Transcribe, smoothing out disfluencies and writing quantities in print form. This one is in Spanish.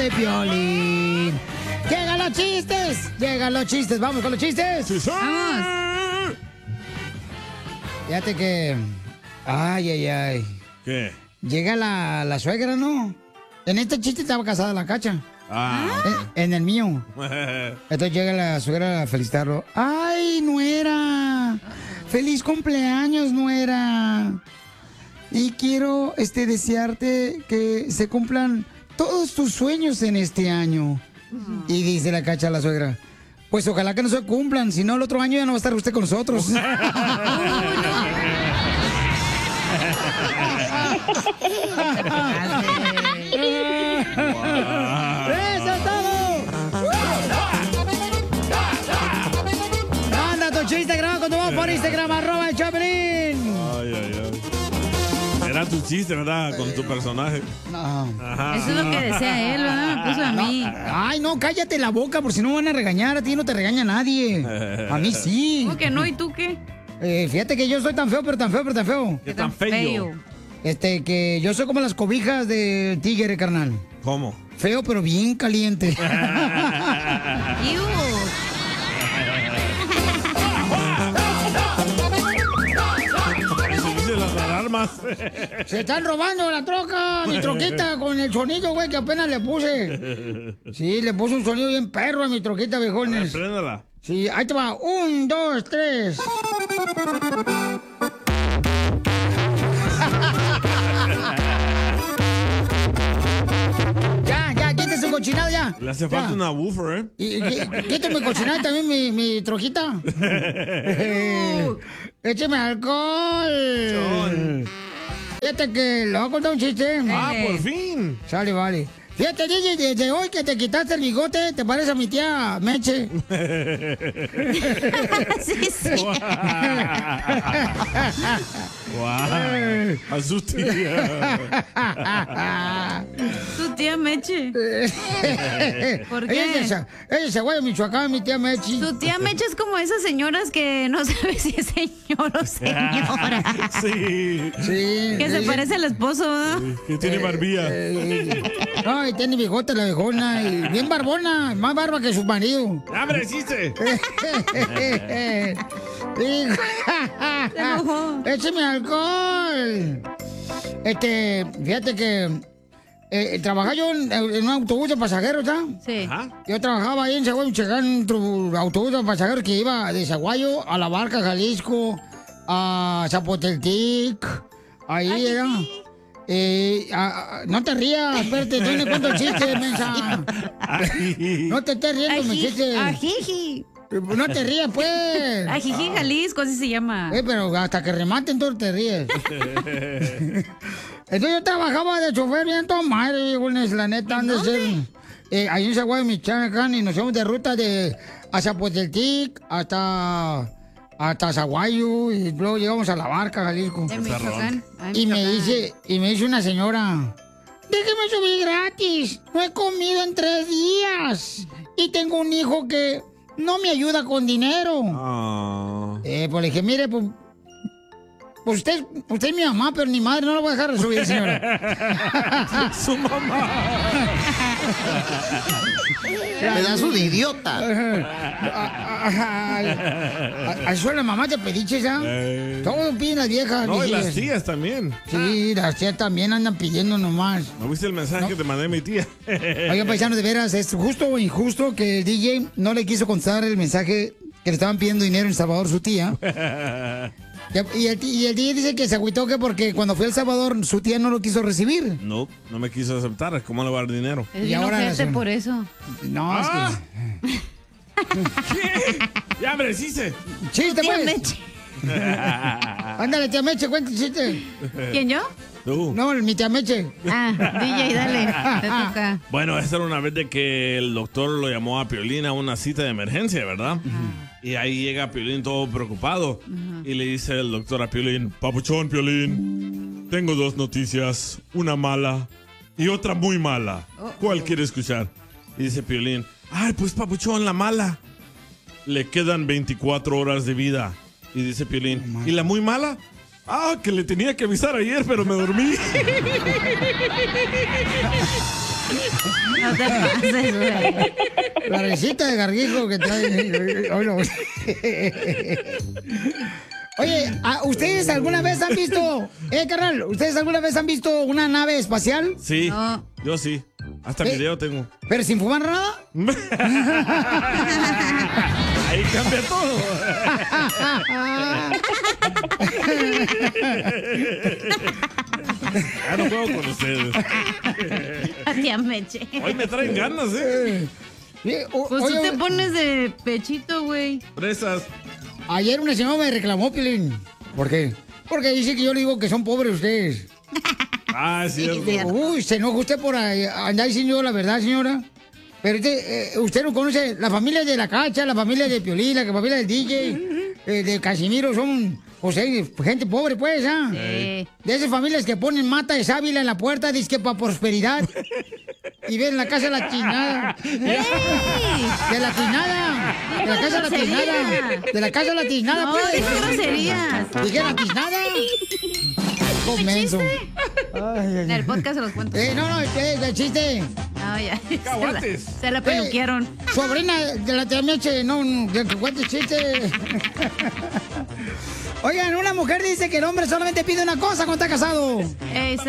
Piolín. ¡Llegan los chistes! ¡Llegan los chistes! ¡Vamos con los chistes! ¡Sí, sí! ¡Vamos! Fíjate que... Ay. ¿Qué? Llega la suegra, ¿no? En este chiste estaba casada la Cacha. En el mío. Entonces llega la suegra a felicitarlo. ¡Ay, nuera! ¡Feliz cumpleaños, nuera! Y quiero desearte que se cumplan todos tus sueños en este año. Y dice la Cacha a la suegra, pues ojalá que no se cumplan, si no el otro año ya no va a estar usted con nosotros. ¡Eso es todo! ¡Manda tu chiste grabado con tu voz por Instagram, @el Chapelín! Ay. Era tu chiste, ¿verdad? Con tu personaje. No. Ajá. Eso es lo que decía él, ¿verdad? Me puso a mí. Ay, no, cállate la boca, por si no van a regañar. A ti no te regaña nadie. A mí sí. ¿Cómo que no? ¿Y tú qué? Fíjate que yo soy tan feo, pero tan feo. ¿Qué tan feo? Que yo soy como las cobijas del tigre, carnal. ¿Cómo? Feo, pero bien caliente. Se están robando la troca, mi troquita, con el sonido, güey, que apenas le puse. Sí, le puse un sonido bien perro a mi troquita, viejones. Préndala. Sí, ahí te va. 1, 2, 3. Ya, quítese su cochinado ya. Le hace falta una woofer, Quítame cochinado también mi trojita. Écheme alcohol. Fíjate que le voy a contar un chiste. Por fin. Sale, vale. Fíjate, DJ, desde hoy que te quitaste el bigote, te parece a mi tía Meche. Sí. Wow. A su tía. Tu tía Meche. ¿Por qué? Ella es de Michoacán, mi tía Meche. Tu tía Meche es como esas señoras que no sabes si es señor o señora. Sí. Que se parece al esposo, ¿no? Que tiene barbilla. Ay, tiene bigote la viejona y bien barbona, más barba que su marido. ¡Hombre, existe! ¡Écheme alcohol! Fíjate que trabajaba yo en un autobús de pasajeros, ¿sabes? Sí. Yo trabajaba ahí en Zaguayo, Michoacán, en un autobús de pasajeros que iba de Zaguayo a La Barca, Jalisco, a Zapoteltic. Ahí era. No te rías, espérate, estoy le cuento el chiste, mensa. No te estés riendo, mi chiste. Ajiji. No te rías, pues. Ajiji, Jalisco, así se llama. Pero hasta que rematen, tú te ríes. Entonces yo trabajaba de chofer bien todo madre, la neta, han de ser. Ahí en Zaguayo, Michoacán, y nos fuimos de ruta a Zapoteltic hasta Zaguayo, y luego llegamos a La Barca, Jalisco. En Michoacán. Y me dice una señora, déjeme subir gratis, no he comido en 3 días y tengo un hijo que no me ayuda con dinero. Pues le dije, mire, pues usted es mi mamá, pero ni madre, no lo voy a dejar de subir, señora. Su mamá. Pedazo de idiota. Así son las mamás de pediches, ¿ah? Todos piden las viejas. No, y las tías también. Sí, las tías también andan pidiendo nomás. ¿No viste el mensaje que te mandé a mi tía? Oiga, paisanos, de veras, ¿es justo o injusto que el DJ no le quiso contestar el mensaje que le estaban pidiendo dinero en El Salvador su tía? Y el DJ dice que se agüitó que porque cuando fue a El Salvador su tía no lo quiso recibir. No me quiso aceptar. ¿Cómo le va a dar dinero? Es bien ojete por eso. No, es que... ¿Qué? ¡Ya, hombre, chiste! ¡Chiste, Tía pues! Meche. Ándale, tía Meche, cuenta el chiste. ¿Quién, yo? Tú. No, mi tía Meche. DJ, dale, te toca. Bueno, esta era una vez de que el doctor lo llamó a Piolín a una cita de emergencia, ¿verdad? Y ahí llega Piolín todo preocupado. Y le dice el doctor a Piolín, papuchón, Piolín, tengo 2 noticias, una mala y otra muy mala. ¿Cuál quiere escuchar? Y dice Piolín, ay, pues papuchón, la mala. Le quedan 24 horas de vida. Y dice Piolín, ¿y la muy mala? Ah, que le tenía que avisar ayer, pero me dormí. No te pases, güey. La recita de garguijo que trae. Oye, ¿ustedes alguna vez han visto, carnal, ¿ustedes alguna vez han visto una nave espacial? Sí, No. yo sí. Hasta video tengo. ¿Pero sin fumar nada? Ahí cambia todo. Ya no juego con ustedes. Tía Meche. Hoy me traen ganas, ¿eh? Pues tú te pones de pechito, güey. Presas. Ayer una señora me reclamó, Piolín. ¿Por qué? Porque dice que yo le digo que son pobres ustedes. Ah, es cierto. Uy, se enoja usted por andar diciendo la verdad, señora. Pero usted no conoce la familia de la Cacha, la familia de Piolín, la familia del DJ, de Casimiro, son, o sea, gente pobre, pues, ¿ah? Sí. De esas familias que ponen mata de sábila en la puerta, dice que para prosperidad. Y ven la casa de la tinada. De la tinada. De la casa de la tinada. De la casa de la tinada, No, pues. dijo groserías. Dije la tinada. Comenzo. En el podcast se los cuento. No, el chiste. No, ya. Caguates. Se la peluquearon. Sobrina de la tía Meche, no, que cuente chiste. Oigan, una mujer dice que el hombre solamente pide una cosa cuando está casado.